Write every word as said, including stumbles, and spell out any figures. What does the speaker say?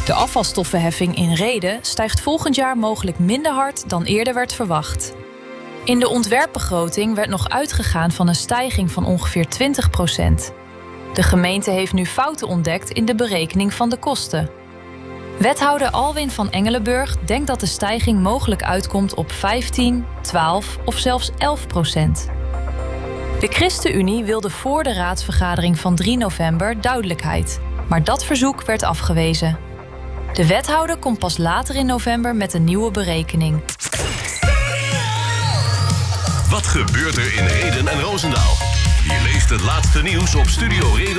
De afvalstoffenheffing in Rheden stijgt volgend jaar mogelijk minder hard dan eerder werd verwacht. In de ontwerpbegroting werd nog uitgegaan van een stijging van ongeveer twintig procent. De gemeente heeft nu fouten ontdekt in de berekening van de kosten. Wethouder Alwin van Engelenburg denkt dat de stijging mogelijk uitkomt op vijftien, twaalf of zelfs elf procent. De ChristenUnie wilde voor de raadsvergadering van drie november duidelijkheid, maar dat verzoek werd afgewezen. De wethouder komt pas later in november met een nieuwe berekening. Wat gebeurt er in Rheden en Roosendaal? Je leest het laatste nieuws op Studio Reden.